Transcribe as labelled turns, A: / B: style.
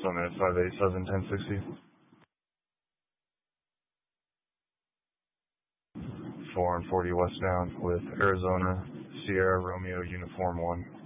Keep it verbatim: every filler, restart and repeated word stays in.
A: Summit five eight seven, ten sixty. four and forty westbound with Arizona, Sierra Romeo Uniform one.